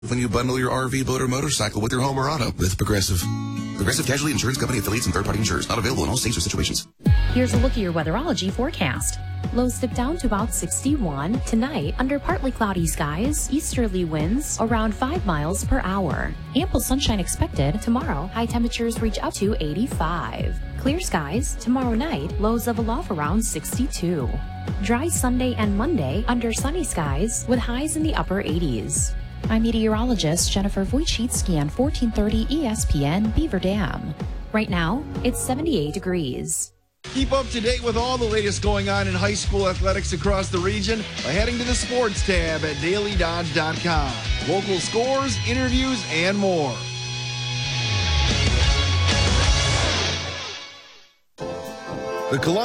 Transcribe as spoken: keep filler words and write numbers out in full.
When you bundle your R V, boat, or motorcycle with your home or auto with Progressive. Progressive Casualty Insurance Company affiliates and third-party insurers. Not available in all states or situations. Here's a look at your weatherology forecast. Lows dip down to about sixty-one. Tonight, under partly cloudy skies, easterly winds around five miles per hour. Ample sunshine expected. Tomorrow, high temperatures reach up to eighty-five. Clear skies. Tomorrow night, lows level off around sixty-two. Dry Sunday and Monday under sunny skies with highs in the upper eighties. I'm meteorologist Jennifer Wojcicki on fourteen thirty E S P N Beaver Dam. Right now, it's seventy-eight degrees. Keep up to date with all the latest going on in high school athletics across the region by heading to the sports tab at daily dodge dot com. Local scores, interviews, and more. The Columbia